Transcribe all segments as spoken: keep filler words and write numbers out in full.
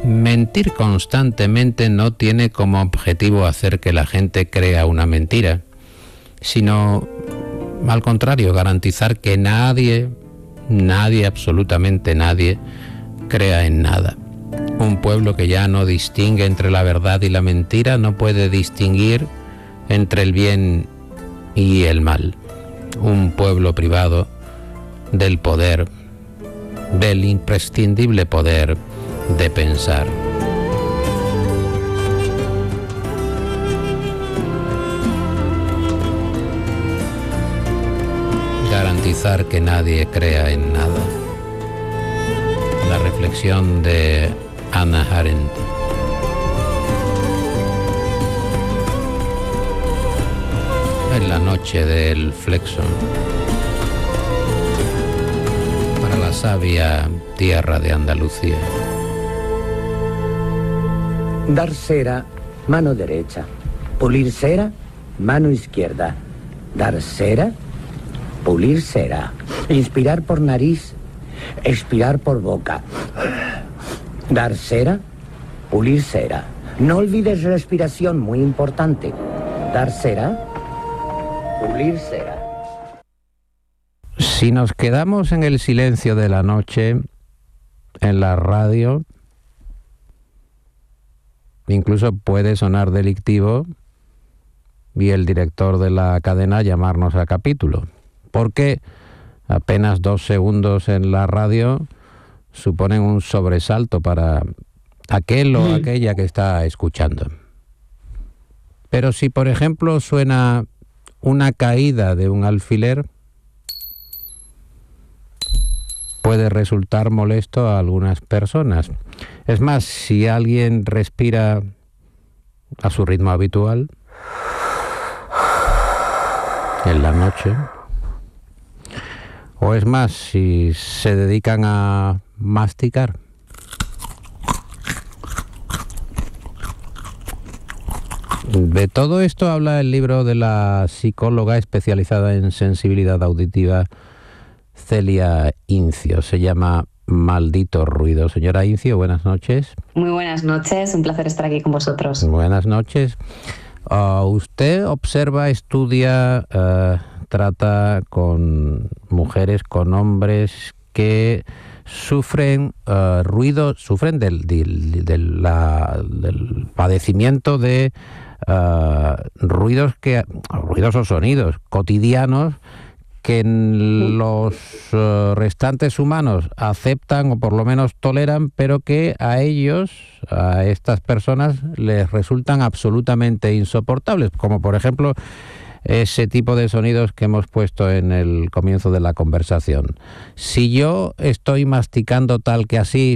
Mentir constantemente no tiene como objetivo hacer que la gente crea una mentira, sino, al contrario, garantizar que nadie, nadie, absolutamente nadie, crea en nada. Un pueblo que ya no distingue entre la verdad y la mentira no puede distinguir entre el bien y el mal. Un pueblo privado del poder, del imprescindible poder de pensar. Garantizar que nadie crea en nada. La reflexión de Hannah Arendt. En la noche del Flexo, para la sabia tierra de Andalucía. Dar cera, mano derecha. Pulir cera, mano izquierda. Dar cera, pulir cera. Inspirar por nariz, expirar por boca. Dar cera, pulir cera. No olvides respiración, muy importante. Dar cera, pulir cera. Si nos quedamos en el silencio de la noche, en la radio, incluso puede sonar delictivo y el director de la cadena llamarnos a capítulo, porque apenas dos segundos en la radio suponen un sobresalto para aquel o aquella que está escuchando. Pero si, por ejemplo, suena una caída de un alfiler, puede resultar molesto a algunas personas. Es más, si alguien respira a su ritmo habitual en la noche, o es más, si se dedican a masticar, de todo esto habla el libro de la psicóloga especializada en sensibilidad auditiva Celia Incio. Se llama Maldito Ruido. Señora Incio, buenas noches. Muy buenas noches, un placer estar aquí con vosotros. Buenas noches. Uh, usted observa, estudia, uh, trata con mujeres, con hombres que sufren uh, ruido, sufren del, del, del, la, del padecimiento de uh, ruidos que, ruidos o sonidos cotidianos que los uh, restantes humanos aceptan o por lo menos toleran, pero que a ellos, a estas personas, les resultan absolutamente insoportables, como por ejemplo ese tipo de sonidos que hemos puesto en el comienzo de la conversación. Si yo estoy masticando tal que así,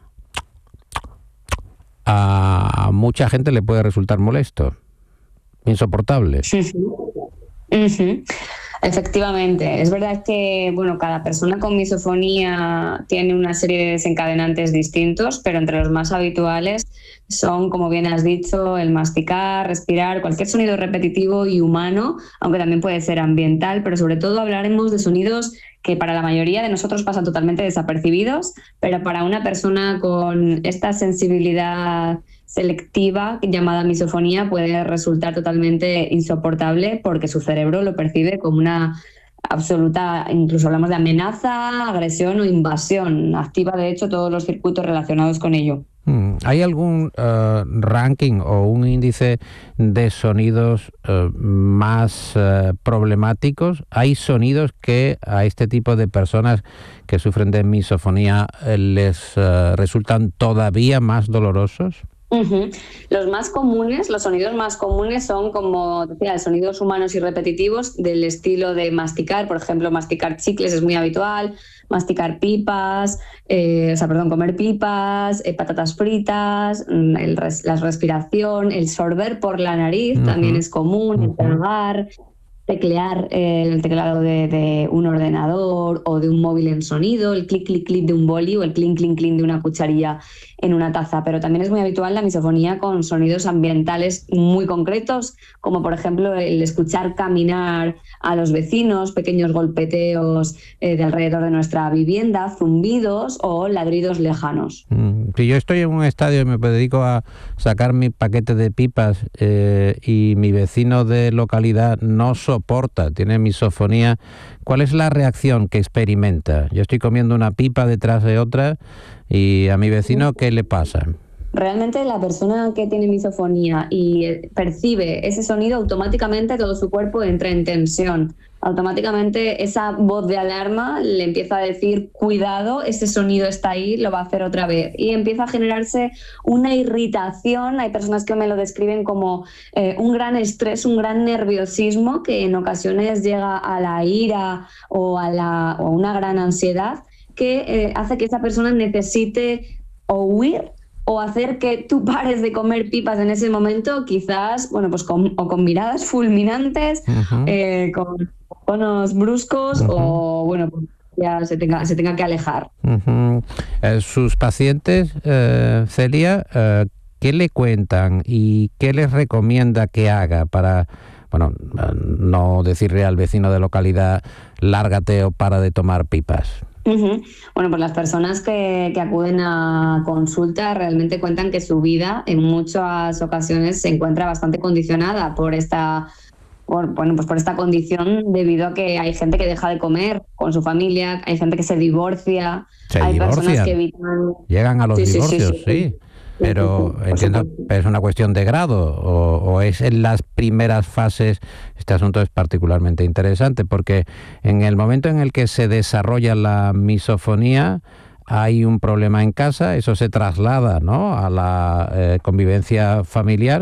a mucha gente le puede resultar molesto, insoportable. Sí, sí. Uh-huh. Efectivamente, es verdad que bueno, cada persona con misofonía tiene una serie de desencadenantes distintos, pero entre los más habituales son, como bien has dicho, el masticar, respirar, cualquier sonido repetitivo y humano, aunque también puede ser ambiental, pero sobre todo hablaremos de sonidos que para la mayoría de nosotros pasan totalmente desapercibidos, pero para una persona con esta sensibilidad selectiva llamada misofonía puede resultar totalmente insoportable porque su cerebro lo percibe como una absoluta, incluso hablamos de amenaza, agresión o invasión. Activa de hecho todos los circuitos relacionados con ello. ¿Hay algún uh, ranking o un índice de sonidos uh, más uh, problemáticos? ¿Hay sonidos que a este tipo de personas que sufren de misofonía uh, les uh, resultan todavía más dolorosos? Uh-huh. Los más comunes, los sonidos más comunes son, como decía, sonidos humanos y repetitivos del estilo de masticar, por ejemplo, masticar chicles es muy habitual, masticar pipas, eh, o sea, perdón, comer pipas, eh, patatas fritas, el res, la respiración, el sorber por la nariz uh-huh. también es común, el tragar, teclear eh, el teclado de, de un ordenador o de un móvil en sonido, el clic, clic, clic de un boli o el clink, clink, clink de una cucharilla en una taza, pero también es muy habitual la misofonía con sonidos ambientales muy concretos, como por ejemplo el escuchar caminar a los vecinos, pequeños golpeteos eh, de alrededor de nuestra vivienda, zumbidos o ladridos lejanos. Mm, si yo estoy en un estadio y me dedico a sacar mi paquete de pipas eh, y mi vecino de localidad no soporta, tiene misofonía, ¿cuál es la reacción que experimenta? Yo estoy comiendo una pipa detrás de otra y a mi vecino, ¿qué le pasa? Realmente la persona que tiene misofonía y percibe ese sonido, automáticamente todo su cuerpo entra en tensión. Automáticamente esa voz de alarma le empieza a decir, cuidado, ese sonido está ahí, lo va a hacer otra vez. Y empieza a generarse una irritación. Hay personas que me lo describen como eh, un gran estrés, un gran nerviosismo que en ocasiones llega a la ira o a, la, o a una gran ansiedad que eh, hace que esa persona necesite o huir o hacer que tú pares de comer pipas en ese momento, quizás, bueno, pues con, o con miradas fulminantes, uh-huh. eh, con tonos bruscos, uh-huh. o bueno, pues ya se tenga, se tenga que alejar. Uh-huh. Eh, sus pacientes, eh, Celia, eh, ¿qué le cuentan y qué les recomienda que haga para, bueno, no decirle al vecino de localidad, lárgate o para de tomar pipas? Uh-huh. Bueno, pues las personas que, que acuden a consulta realmente cuentan que su vida en muchas ocasiones se encuentra bastante condicionada por esta, por, bueno, pues por esta condición, debido a que hay gente que deja de comer con su familia, hay gente que se divorcia, se hay divorcian. personas que evitan... Llegan a los sí, divorcios, sí. sí, sí. sí. Pero entiendo, ¿es una cuestión de grado o, o es en las primeras fases? Este asunto es particularmente interesante porque en el momento en el que se desarrolla la misofonía hay un problema en casa, eso se traslada, ¿no?, a la eh, convivencia familiar,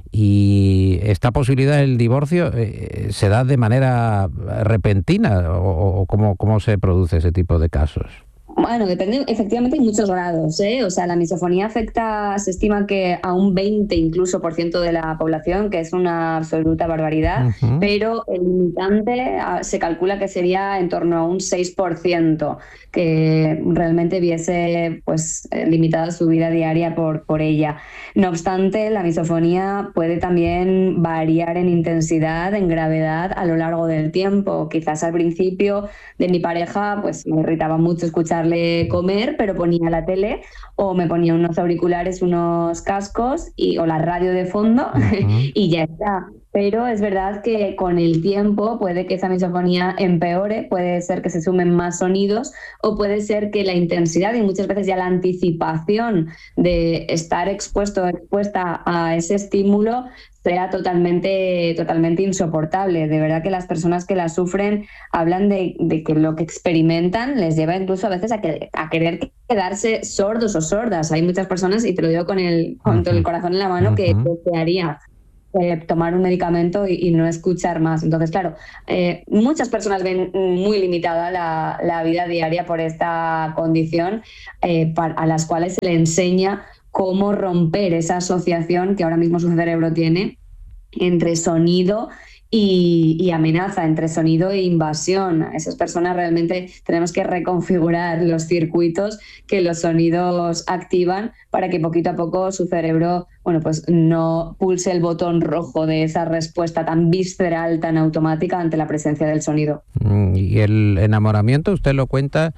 y esta posibilidad del divorcio eh, se da de manera repentina, o, o ¿cómo, cómo se produce ese tipo de casos? Bueno, depende, efectivamente hay muchos grados, ¿eh? O sea, la misofonía afecta, se estima que a un veinte incluso por ciento de la población, que es una absoluta barbaridad, uh-huh. pero el limitante se calcula que sería en torno a un seis por ciento, que realmente viese pues limitada su vida diaria por, por ella. No obstante, la misofonía puede también variar en intensidad, en gravedad a lo largo del tiempo. Quizás al principio de mi pareja pues me irritaba mucho escucharle comer, pero ponía la tele o me ponía unos auriculares, unos cascos y, o la radio de fondo uh-huh. y ya está. Pero es verdad que con el tiempo puede que esa misofonía empeore, puede ser que se sumen más sonidos o puede ser que la intensidad y muchas veces ya la anticipación de estar expuesto o expuesta a ese estímulo sea totalmente, totalmente insoportable. De verdad que las personas que la sufren hablan de, de que lo que experimentan les lleva incluso a veces a, que, a querer quedarse sordos o sordas. Hay muchas personas, y te lo digo con el, con todo el corazón en la mano, uh-huh. que desearía eh, tomar un medicamento y, y no escuchar más. Entonces, claro, eh, muchas personas ven muy limitada la, la vida diaria por esta condición, eh, para, a las cuales se le enseña cómo romper esa asociación que ahora mismo su cerebro tiene entre sonido y, y amenaza, entre sonido e invasión. A esas personas realmente tenemos que reconfigurar los circuitos que los sonidos activan para que poquito a poco su cerebro, bueno, pues no pulse el botón rojo de esa respuesta tan visceral, tan automática ante la presencia del sonido. Y el enamoramiento, usted lo cuenta,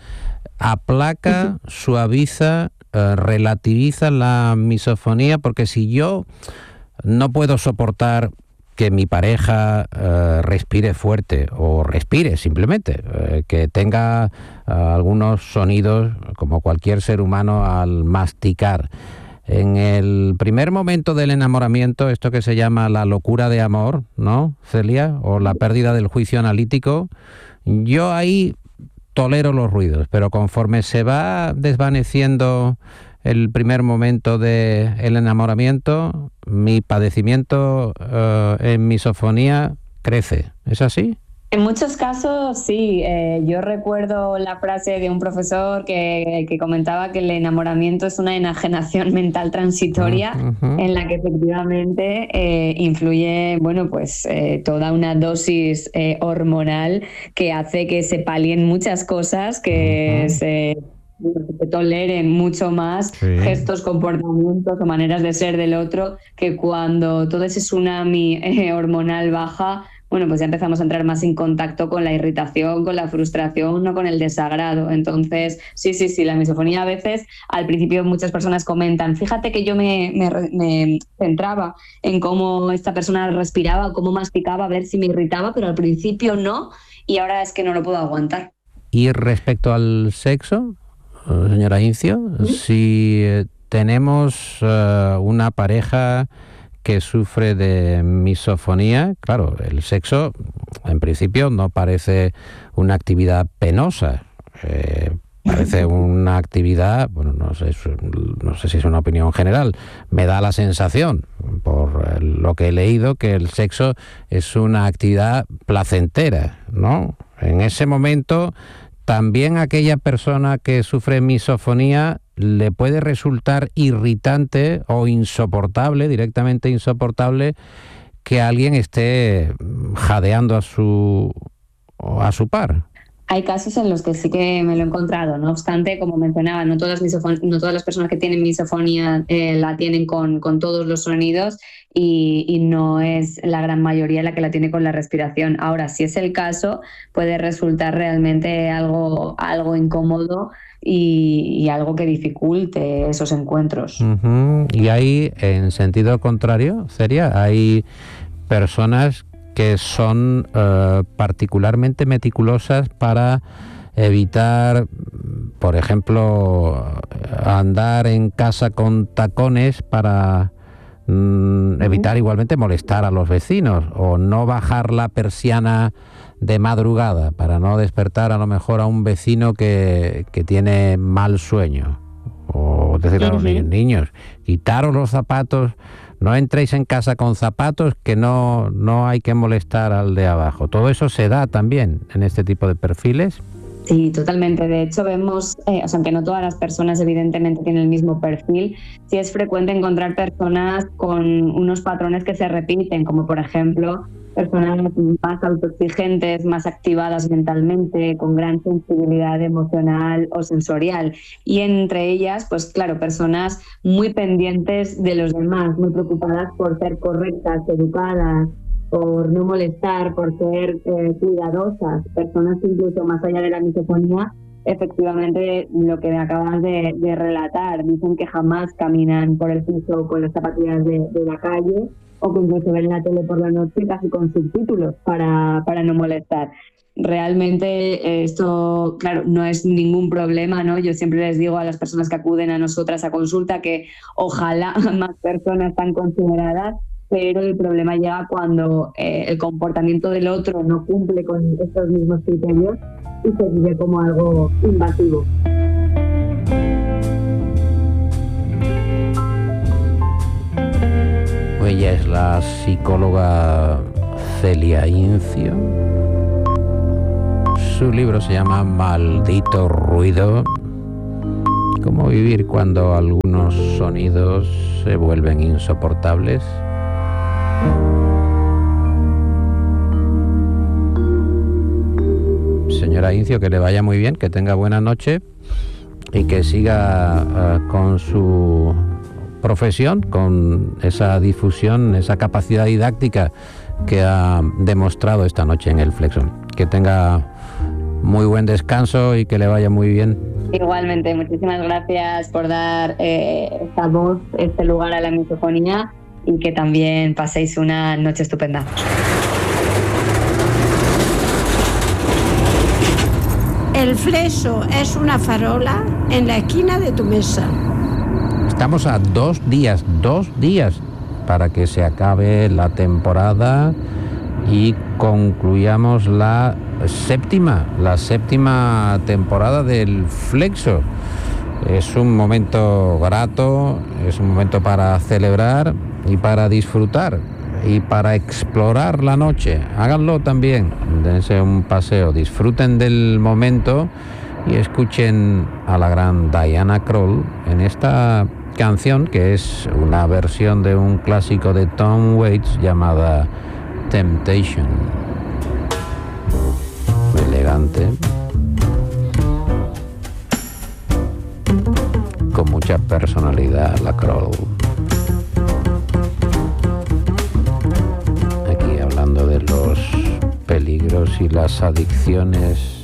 aplaca, uh-huh. suaviza, Uh, relativiza la misofonía, porque si yo no puedo soportar que mi pareja uh, respire fuerte o respire simplemente, uh, que tenga uh, algunos sonidos como cualquier ser humano al masticar. En el primer momento del enamoramiento, esto que se llama la locura de amor, ¿no, Celia? O la pérdida del juicio analítico, yo ahí tolero los ruidos, pero conforme se va desvaneciendo el primer momento del enamoramiento, mi padecimiento uh, en misofonía crece. ¿Es así? En muchos casos sí. Eh, yo recuerdo la frase de un profesor que, que comentaba que el enamoramiento es una enajenación mental transitoria uh-huh. en la que efectivamente eh, influye, bueno, pues eh, toda una dosis eh, hormonal que hace que se palien muchas cosas, que uh-huh. se que toleren mucho más sí. gestos, comportamientos o maneras de ser del otro, que cuando todo ese tsunami eh, hormonal baja, bueno, pues ya empezamos a entrar más en contacto con la irritación, con la frustración, no con el desagrado. Entonces, sí, sí, sí, la misofonía a veces, al principio muchas personas comentan, fíjate que yo me, me, me centraba en cómo esta persona respiraba, cómo masticaba, a ver si me irritaba, pero al principio no, y ahora es que no lo puedo aguantar. Y respecto al sexo, señora Incio, ¿sí? Si tenemos uh, una pareja que sufre de misofonía, claro, el sexo en principio no parece una actividad penosa, eh, parece una actividad, bueno, no sé, no sé si es una opinión general, me da la sensación, por lo que he leído, que el sexo es una actividad placentera, ¿no? En ese momento, también aquella persona que sufre misofonía le puede resultar irritante o insoportable, directamente insoportable, que alguien esté jadeando a su, a su par. Hay casos en los que sí que me lo he encontrado, no obstante, como mencionaba, no todas las, misofon- no todas las personas que tienen misofonía eh, la tienen con, con todos los sonidos y, y no es la gran mayoría la que la tiene con la respiración. Ahora, si es el caso, puede resultar realmente algo, algo incómodo y, y algo que dificulte esos encuentros. Uh-huh. Y hay, en sentido contrario, sería, hay personas que son uh, particularmente meticulosas para evitar, por ejemplo, andar en casa con tacones para mm, evitar igualmente molestar a los vecinos, o no bajar la persiana de madrugada para no despertar a lo mejor a un vecino que, que tiene mal sueño, o decir a los niños, niños, quitaros los zapatos, no entréis en casa con zapatos, que no, no hay que molestar al de abajo. ¿Todo eso se da también en este tipo de perfiles? Sí, totalmente. De hecho, vemos, eh, o sea, aunque no todas las personas evidentemente tienen el mismo perfil, sí es frecuente encontrar personas con unos patrones que se repiten, como por ejemplo personas más autoexigentes, más activadas mentalmente, con gran sensibilidad emocional o sensorial. Y entre ellas, pues claro, personas muy pendientes de los demás, muy preocupadas por ser correctas, educadas, por no molestar, por ser eh, cuidadosas, personas incluso más allá de la misofonía, efectivamente lo que me acabas de, de relatar, dicen que jamás caminan por el piso con las zapatillas de, de la calle, o que incluso ven la tele por la noche casi con subtítulos para, para no molestar. Realmente esto, claro, no es ningún problema, ¿no? Yo siempre les digo a las personas que acuden a nosotras a consulta que ojalá más personas tan consideradas, pero el problema llega cuando eh, el comportamiento del otro no cumple con estos mismos criterios y se vive como algo invasivo. Ella es la psicóloga Celia Incio. Su libro se llama Maldito Ruido. ¿Cómo vivir cuando algunos sonidos se vuelven insoportables? Señora Incio, que le vaya muy bien, que tenga buena noche y que siga uh, con su profesión, con esa difusión, esa capacidad didáctica que ha demostrado esta noche en el Flexo. Que tenga muy buen descanso y que le vaya muy bien. Igualmente, muchísimas gracias por dar eh, esta voz, este lugar a la misofonía, y que también paséis una noche estupenda. El Flexo es una farola en la esquina de tu mesa. Estamos a dos días, dos días para que se acabe la temporada y concluyamos la séptima, la séptima temporada del Flexo. Es un momento grato, es un momento para celebrar y para disfrutar y para explorar la noche. Háganlo también, dense un paseo, disfruten del momento y escuchen a la gran Diana Krall en esta canción que es una versión de un clásico de Tom Waits llamada Temptation. Elegante. mucha personalidad, la Kroll. Aquí hablando de los peligros y las adicciones